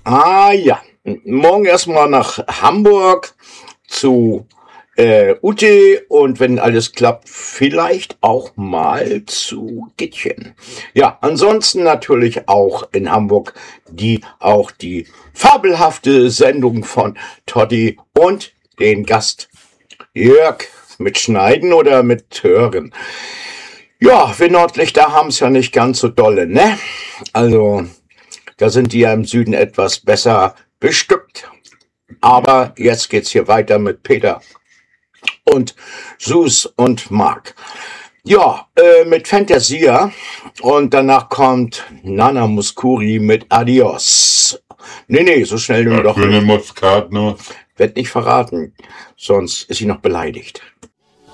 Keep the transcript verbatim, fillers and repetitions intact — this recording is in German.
Ah ja, morgen erstmal nach Hamburg zu äh, Ute und wenn alles klappt, vielleicht auch mal zu Gittchen. Ja, ansonsten natürlich auch in Hamburg die auch die fabelhafte Sendung von Toddy und den Gast Jörg mit Schneiden oder mit Hören. Ja, wir Nordlichter haben es ja nicht ganz so dolle, ne? Also, da sind die ja im Süden etwas besser bestückt. Aber jetzt geht's hier weiter mit Peter und Sus und Mark. Ja, äh, mit Fantasia und danach kommt Nana Muscuri mit Adios. Nee, nee, so schnell nun doch Grüne nicht. Muskatnuss. Werd nicht verraten, sonst ist sie noch beleidigt.